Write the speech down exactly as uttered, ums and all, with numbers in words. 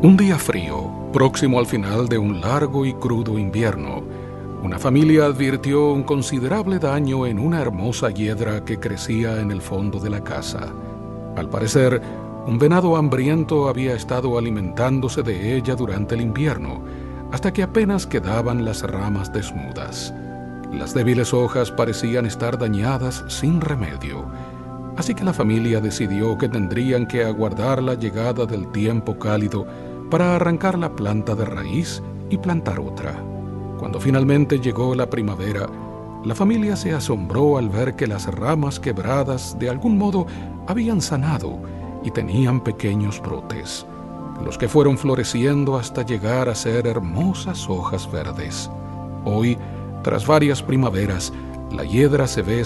Un día frío, próximo al final de un largo y crudo invierno, una familia advirtió un considerable daño en una hermosa hiedra que crecía en el fondo de la casa. Al parecer, un venado hambriento había estado alimentándose de ella durante el invierno, hasta que apenas quedaban las ramas desnudas. Las débiles hojas parecían estar dañadas sin remedio, así que la familia decidió que tendrían que aguardar la llegada del tiempo cálido para arrancar la planta de raíz y plantar otra. Cuando finalmente llegó la primavera, la familia se asombró al ver que las ramas quebradas de algún modo habían sanado y tenían pequeños brotes, los que fueron floreciendo hasta llegar a ser hermosas hojas verdes. Hoy, tras varias primaveras, la hiedra se ve